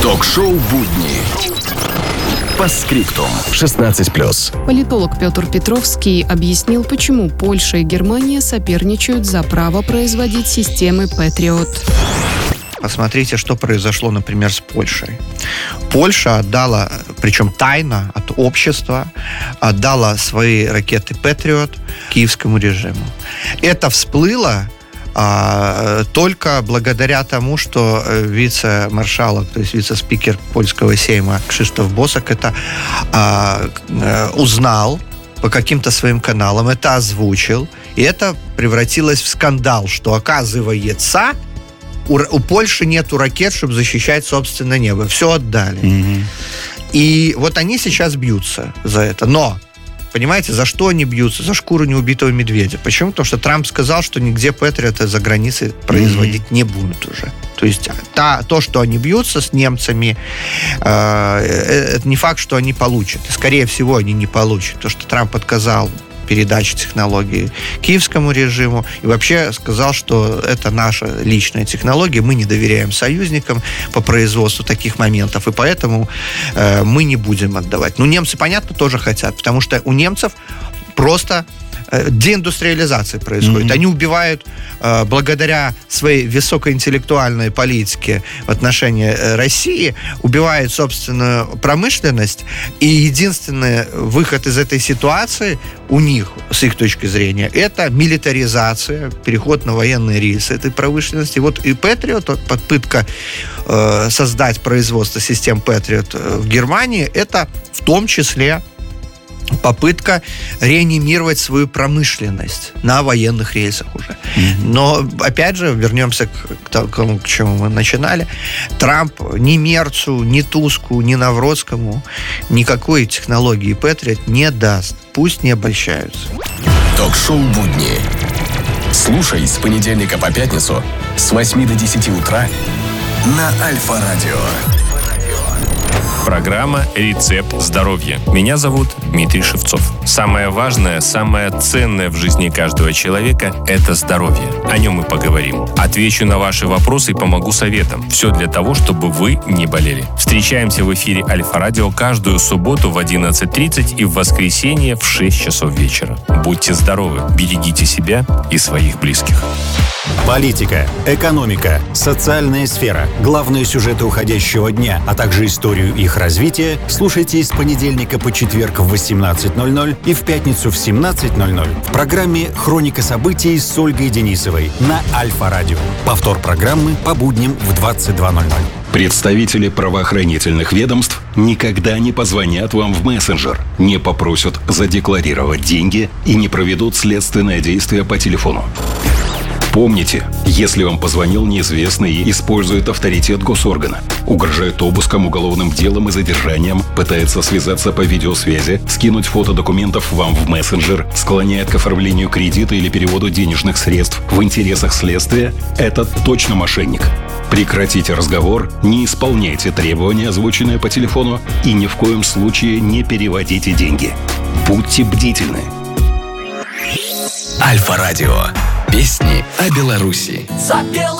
Ток-шоу «Будни». По скриптум. 16+. Политолог Петр Петровский объяснил, почему Польша и Германия соперничают за право производить системы «Патриот». Посмотрите, что произошло, например, с Польшей. Польша отдала, причем тайно от общества, отдала свои ракеты «Патриот» киевскому режиму. Это всплыло только благодаря тому, что вице-маршалок, то есть вице-спикер польского сейма Крzysztof Bosak это узнал по каким-то своим каналам, это озвучил, и это превратилось в скандал, что, оказывается, у Польши нету ракет, чтобы защищать собственное небо. Все отдали. Mm-hmm. И вот они сейчас бьются за это. Но, понимаете, за что они бьются? За шкуру неубитого медведя. Почему? Потому что Трамп сказал, что нигде Патриоты за границей производить не будут уже. То есть то, что они бьются с немцами, это не факт, что они получат. И, скорее всего, они не получат. Потому что Трамп отказал передачи технологий киевскому режиму и вообще сказал, что это наша личная технология, мы не доверяем союзникам по производству таких моментов, и поэтому мы не будем отдавать. Ну, немцы, понятно, тоже хотят, потому что у немцев просто деиндустриализация происходит. Mm-hmm. Они убивают благодаря своей высокоинтеллектуальной политике в отношении России, убивают собственную промышленность, и единственный выход из этой ситуации у них, с их точки зрения, это милитаризация, переход на военные рельсы этой промышленности. Вот и Патриот, попытка создать производство систем Патриот в Германии, это в том числе попытка реанимировать свою промышленность на военных рельсах уже. Mm-hmm. Но, опять же, вернемся к чему мы начинали. Трамп ни Мерцу, ни Туску, ни Навродскому никакой технологии Патриот не даст. Пусть не обольщаются. Ток-шоу «Будни». Слушай с понедельника по пятницу с 8 до 10 утра на Альфа-радио. Программа «Рецепт здоровья». Меня зовут Дмитрий Шевцов. Самое важное, самое ценное в жизни каждого человека – это здоровье. О нем мы поговорим. Отвечу на ваши вопросы и помогу советам. Все для того, чтобы вы не болели. Встречаемся в эфире Альфа-радио каждую субботу в 11:30 и в воскресенье в 6 часов вечера. Будьте здоровы, берегите себя и своих близких. Политика, экономика, социальная сфера, главные сюжеты уходящего дня, а также историю их развития слушайте с понедельника по четверг в 18:00 и в пятницу в 17:00 в программе «Хроника событий» с Ольгой Денисовой на Альфа-радио. Повтор программы по будням в 22:00. Представители правоохранительных ведомств никогда не позвонят вам в мессенджер, не попросят задекларировать деньги и не проведут следственное действие по телефону. Помните, если вам позвонил неизвестный и использует авторитет госоргана, угрожает обыском, уголовным делом и задержанием, пытается связаться по видеосвязи, скинуть фото документов вам в мессенджер, склоняет к оформлению кредита или переводу денежных средств в интересах следствия, это точно мошенник. Прекратите разговор, не исполняйте требования, озвученные по телефону, и ни в коем случае не переводите деньги. Будьте бдительны. Альфа-радио. Песни о Беларуси.